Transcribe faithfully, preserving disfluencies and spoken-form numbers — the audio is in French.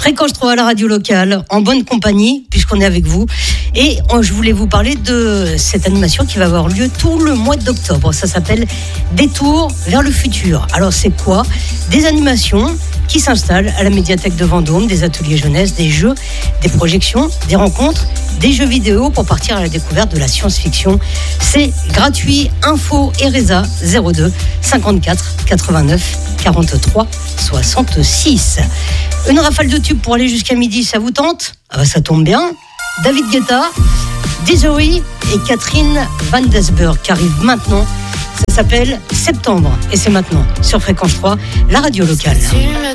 Fréquence trois à la radio locale, en bonne compagnie, puisqu'on est avec vous. Et je voulais vous parler de cette animation qui va avoir lieu tout le mois d'octobre. Ça s'appelle Détour vers le futur. Alors c'est quoi ? Des animations qui s'installent à la médiathèque de Vendôme, des ateliers jeunesse, des jeux, des projections, des rencontres, des jeux vidéo pour partir à la découverte de la science-fiction. C'est gratuit. Info E R E S A zéro deux cinquante-quatre quatre-vingt-neuf quarante-trois soixante-six. Une rafale de tubes pour aller jusqu'à midi, ça vous tente ? Ah bah ça tombe bien. David Guetta, Desiree et Catherine Van Desburg qui arrivent maintenant. Ça s'appelle Septembre et c'est maintenant sur Fréquence trois, la radio locale.